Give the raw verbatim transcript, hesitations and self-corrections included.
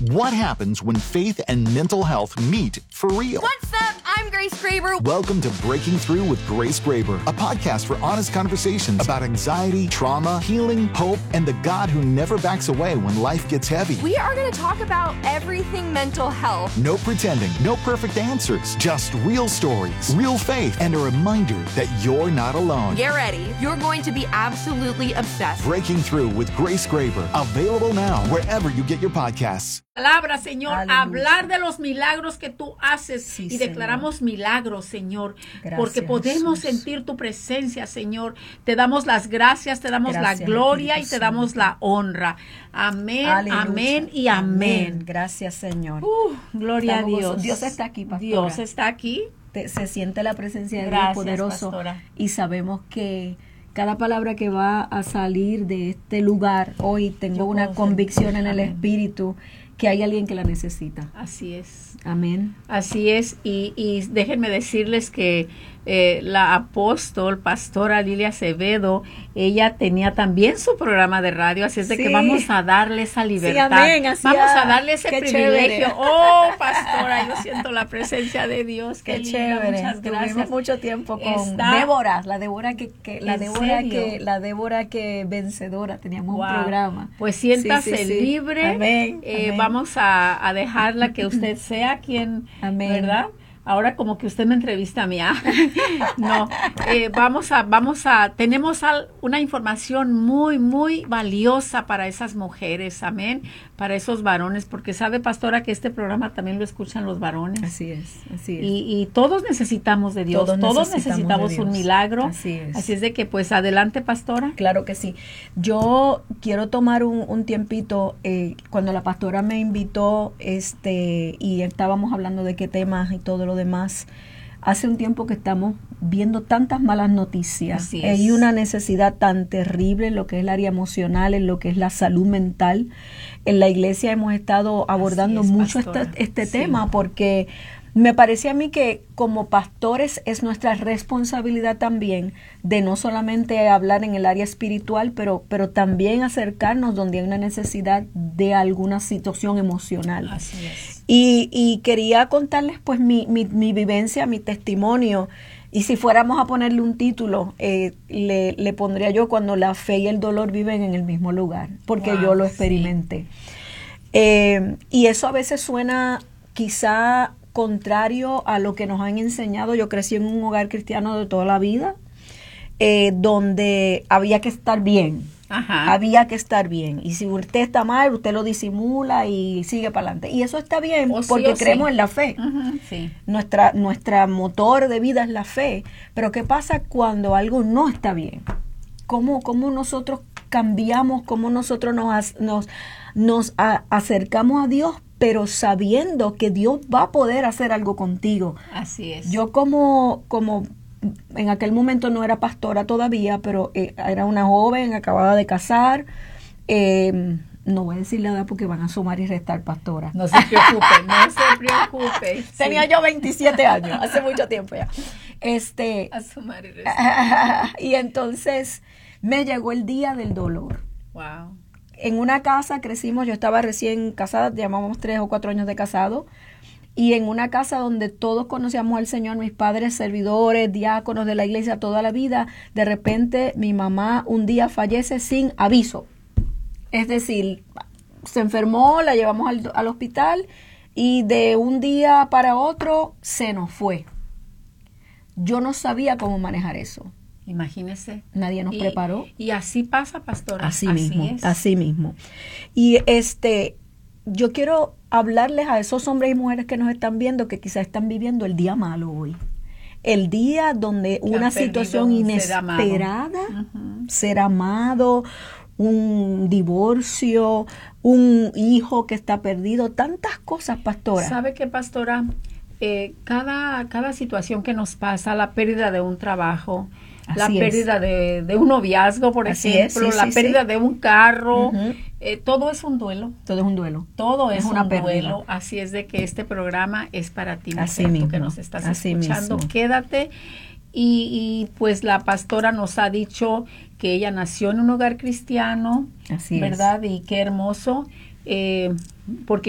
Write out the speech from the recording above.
What happens when faith and mental health meet for real? What's up? I'm Grace Graber. Welcome to Breaking Through with Grace Graber, a podcast for honest conversations about anxiety, trauma, healing, hope, and the God who never backs away when life gets heavy. We are going to talk about everything mental health. No pretending, no perfect answers, just real stories, real faith, and a reminder that you're not alone. Get ready. You're going to be absolutely obsessed. Breaking Through with Grace Graber, available now wherever you get your podcasts. Palabra, Señor, Aleluya. Hablar de los milagros que tú haces Sí, y declaramos Señor. milagros, Señor, Gracias, porque podemos Jesús. sentir tu presencia, Señor. Te damos las gracias, te damos Gracias, la gloria Espíritu y te damos Santo. la honra. Amén, Aleluya. amén y amén. Gracias, Señor. Uh, gloria Estamos a Dios. gozosos. Dios está aquí, pastora. Dios está aquí. Te- se siente la presencia de Gracias, Dios poderoso pastora. y sabemos que cada palabra que va a salir de este lugar hoy tengo Yo una puedo convicción sentir. en el Amén. espíritu que hay alguien que la necesita. Así es. Amén. Así es, y, y déjenme decirles que eh, la apóstol, pastora Lilia Acevedo, ella tenía también su programa de radio, así es de Sí. que vamos a darle esa libertad. amén, así vamos es. a darle ese Qué privilegio. chévere. Oh, pastora, yo siento la presencia de Dios. Qué, Qué linda, chévere. muchas Tuvimos gracias. mucho tiempo con Está- Débora, la Débora que, que la ¿En Débora serio? que la Débora que vencedora, teníamos Wow. un programa. Pues siéntase Sí, sí, sí. libre. Amén, Eh, amén. Vamos a, a dejarla que usted sea quien, Amén. ¿verdad? Ahora como que usted me entrevista a mí. ¿ah? No, eh, vamos a, vamos a, tenemos al- una información muy, muy valiosa para esas mujeres, amén, para esos varones, porque sabe, pastora, que este programa también lo escuchan los varones. Así es, así es. Y, y todos necesitamos de Dios, Todos todos, necesitamos necesitamos, de Dios. un milagro. Así es. Así es de que, pues, adelante, pastora. Claro que sí. Yo quiero tomar un, un tiempito, eh, cuando la pastora me invitó, este, y estábamos hablando de qué temas y todo lo demás. Hace un tiempo que estamos viendo tantas malas noticias. Así es. Hay una necesidad tan terrible en lo que es el área emocional, en lo que es la salud mental. En la iglesia hemos estado abordando es, mucho pastora. este, este Sí. tema porque me parece a mí que como pastores es nuestra responsabilidad también de no solamente hablar en el área espiritual, pero, pero también acercarnos donde hay una necesidad de alguna situación emocional. Así es. Y, y quería contarles pues mi, mi, mi vivencia, mi testimonio. Y si fuéramos a ponerle un título, eh, le, le pondría yo cuando la fe y el dolor viven en el mismo lugar, porque Wow, yo lo sí. experimenté. Eh, y eso a veces suena quizá contrario a lo que nos han enseñado. Yo crecí en un hogar cristiano de toda la vida, eh, donde había que estar bien. Ajá. Había que estar bien. Y si usted está mal, usted lo disimula y sigue para adelante. Y eso está bien O sí porque o sí. creemos en la fe. Ujú, sí. Nuestra, nuestra motor de vida es la fe. Pero ¿qué pasa cuando algo no está bien? ¿Cómo, cómo nosotros cambiamos? ¿Cómo nosotros nos, as- nos, nos a- acercamos a Dios, pero sabiendo que Dios va a poder hacer algo contigo? Así es. Yo como, como en aquel momento no era pastora todavía, pero eh, era una joven, acababa de casar. Eh, no voy a decir la edad porque van a sumar y restar pastora. No se preocupe, no se preocupe. Tenía Sí. yo veintisiete años, hace mucho tiempo ya. Este, A su madre reza. y entonces me llegó el día del dolor. Wow. En una casa crecimos, yo estaba recién casada, llevábamos tres o cuatro años de casado, y en una casa donde todos conocíamos al Señor, mis padres, servidores, diáconos de la iglesia toda la vida, de repente mi mamá un día fallece sin aviso. Es decir, se enfermó, la llevamos al, al hospital y de un día para otro se nos fue. Yo no sabía cómo manejar eso. Imagínese. Nadie nos Y- preparó. Y así pasa, pastora. Así, mismo, es. así mismo. Y este, yo quiero hablarles a esos hombres y mujeres que nos están viendo que quizás están viviendo el día malo hoy. El día donde Que una han perdido situación un ser amado. inesperada, Ujú. ser amado, un divorcio, un hijo que está perdido, tantas cosas, pastora. ¿Sabe qué, pastora? Eh, cada, cada situación que nos pasa, la pérdida de un trabajo, la Así es. pérdida de, de un noviazgo, por Así es, ejemplo, sí, la sí, pérdida sí. de un carro, Ujú. eh, todo es un duelo. Todo es un duelo. Todo es, Es una un pérdida. duelo, así es de que este programa es para ti, Así mujer, tú mismo, que nos estás así escuchando, mismo. quédate. Y, y pues la pastora nos ha dicho que ella nació en un hogar cristiano, Así es. ¿verdad? Y qué hermoso, eh, porque